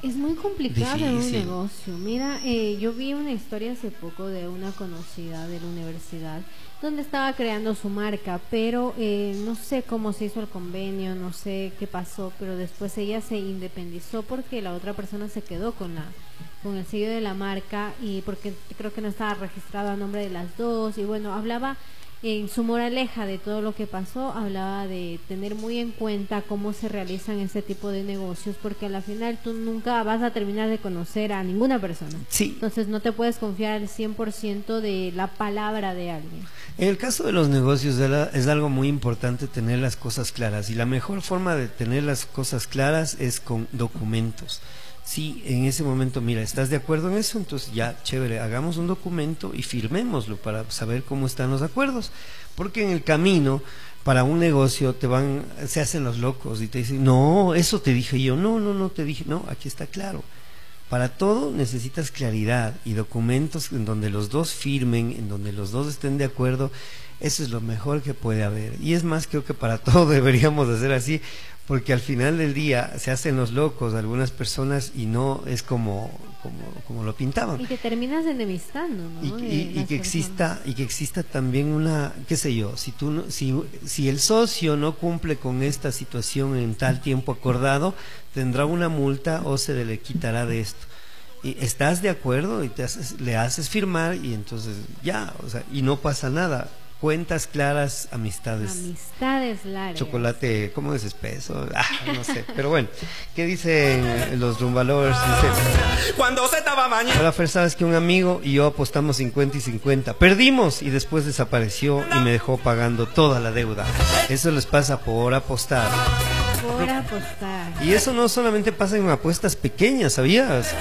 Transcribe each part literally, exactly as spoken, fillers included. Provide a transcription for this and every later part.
Es muy complicado en un Difícil. negocio. Mira, eh, yo vi una historia hace poco de una conocida de la universidad donde estaba creando su marca, pero eh, no sé cómo se hizo el convenio, no sé qué pasó, pero después ella se independizó porque la otra persona se quedó con la con el sello de la marca y porque creo que no estaba registrado a nombre de las dos y bueno, hablaba en su moraleja de todo lo que pasó, hablaba de tener muy en cuenta cómo se realizan este tipo de negocios, porque a la final tú nunca vas a terminar de conocer a ninguna persona. Sí. Entonces no te puedes confiar al cien por ciento de la palabra de alguien. En el caso de los negocios de la- es algo muy importante tener las cosas claras y la mejor forma de tener las cosas claras es con documentos. Si en ese momento, mira, ¿estás de acuerdo en eso? Entonces ya, chévere, hagamos un documento y firmémoslo para saber cómo están los acuerdos. Porque en el camino, para un negocio, te van, se hacen los locos y te dicen, no, eso te dije yo, no, no, no te dije, no, aquí está claro. Para todo necesitas claridad y documentos en donde los dos firmen, en donde los dos estén de acuerdo. Eso es lo mejor que puede haber. Y es más, creo que para todo deberíamos hacer así, porque al final del día se hacen los locos algunas personas y no es como, como, como lo pintaban. Y te terminas enemistando, Y, ¿no? De y- y las que personas. exista y que exista también una, qué sé yo, si tú no- si, si el socio no cumple con esta situación en tal tiempo acordado, tendrá una multa o se le quitará de esto. Y estás de acuerdo y te haces, le haces firmar y entonces ya, o sea, y no pasa nada. Cuentas claras, amistades. Amistades largas. Chocolate, ¿cómo es espeso? Ah, no sé, pero bueno, ¿qué dicen los rumbalovers? Dice, Cuando se estaba bañando. hola Fer, sabes que un amigo y yo apostamos cincuenta y cincuenta, perdimos y después desapareció y me dejó pagando toda la deuda. Eso les pasa por apostar. Por apostar. Y eso no solamente pasa en apuestas pequeñas, ¿sabías?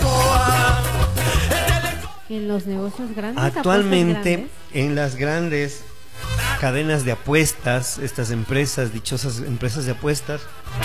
En los negocios grandes. Actualmente apuestas grandes. en las grandes cadenas de apuestas, estas empresas, dichosas empresas de apuestas,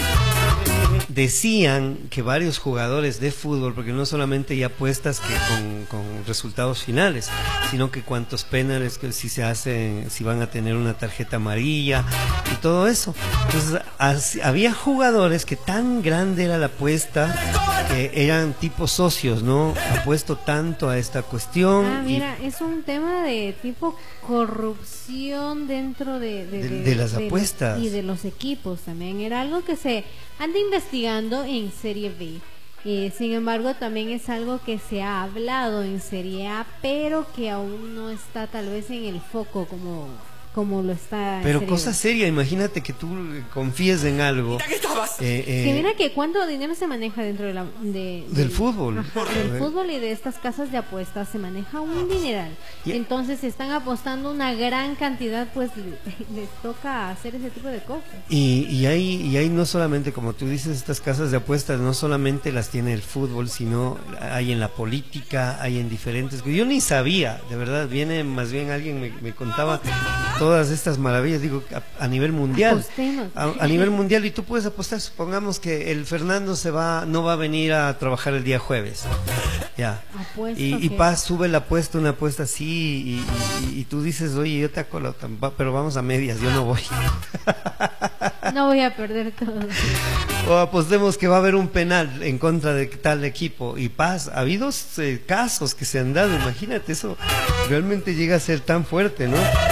decían que varios jugadores de fútbol, porque no solamente hay apuestas que con, con resultados finales, sino que cuántos penales, que si se hacen, si van a tener una tarjeta amarilla y todo eso. Entonces así- había jugadores que tan grande era la apuesta que eran tipo socios, ¿no? Apuesto tanto a esta cuestión. Ah, y- mira, es un tema de tipo corrupción dentro de, De- de las apuestas. y de los equipos también. Era algo que se anda investigando en Serie B. Eh, sin embargo, también es algo que se ha hablado en Serie A, pero que aún no está tal vez en el foco como, como lo está en Pero Serie cosa B. seria, imagínate que tú confíes en algo. ¿Qué estabas? eh, eh, Que mira que cuánto dinero se maneja dentro de la, de- Del fútbol. Ajá, A del ver. fútbol y de estas casas de apuestas se maneja un dineral. Y- Entonces están apostando una gran cantidad, pues le- les toca hacer ese tipo de cosas. Y, y hay y hay no solamente, como tú dices, estas casas de apuestas, no solamente las tiene el fútbol, sino hay en la política, hay en diferentes. Yo ni sabía, de verdad, viene más bien alguien me, me contaba todas estas maravillas, digo, a, a nivel mundial. Apostemos. A, a nivel mundial, y tú puedes apostar, supongamos que el Fernando se va, no va a venir a trabajar el día jueves. Ya. Apuesto Y, y que- Paz sube la apuesta, una apuesta así, y, y- y tú dices, oye, yo te acolo, pero vamos a medias, yo no voy. No voy a perder todo. O apostemos que va a haber un penal en contra de tal equipo. Y Paz, ha habido eh, casos que se han dado, imagínate, eso realmente llega a ser tan fuerte, ¿no?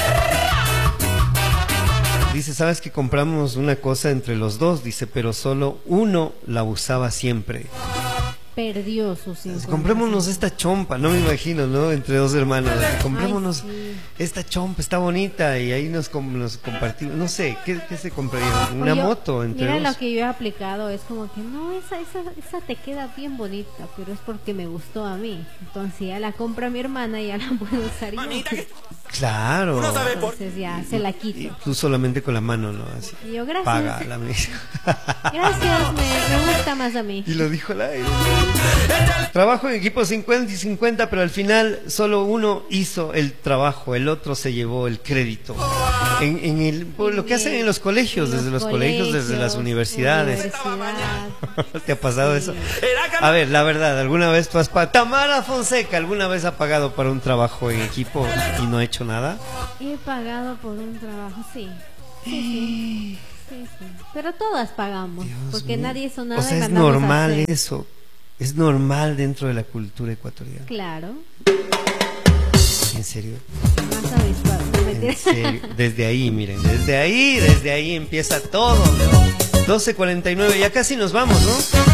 Dice, sabes que compramos una cosa entre los dos, dice, pero solo uno la usaba siempre. Perdió sus cinco. Comprémonos esta chompa, no me imagino, ¿no? Entre dos hermanos. Comprémonos Ay, sí. esta chompa, está bonita, y ahí nos, com- nos compartimos. No sé, ¿qué, qué se compraría? Una Oye, moto entre mira, dos. lo que yo he aplicado es como que no, esa, esa, esa te queda bien bonita, pero es porque me gustó a mí. Entonces ya la compra mi hermana y ya la puedo usar yo. Mamita, ¿qué- Claro. Uno sabe por- Entonces ya se la Y quito. tú solamente con la mano, ¿no? Así. Y yo, gracias. Paga la mesa. Gracias, me, me gusta más a mí. Y lo dijo al aire. Trabajo en equipo cincuenta y cincuenta, pero al final solo uno hizo el trabajo, el otro se llevó el crédito. En, en el, por lo que hacen en los colegios, En desde los colegios, desde las universidades. universidad. ¿Te ha pasado Sí. eso? Era A ver, la verdad, ¿alguna vez tú has pagado? Tamara Fonseca, ¿alguna vez ha pagado para un trabajo en equipo y no ha hecho nada? He pagado por un trabajo, sí. Sí, sí. Sí, sí. Pero todas pagamos, Dios porque mío. nadie hizo nada. O sea, y es mandamos a normal hacer. eso. Es normal dentro de la cultura ecuatoriana. Claro. ¿En serio? Más avispado, no me En entiendes. serio. Desde ahí, miren, desde ahí, desde ahí empieza todo, ¿no? doce cuarenta y nueve, ya casi nos vamos, ¿no?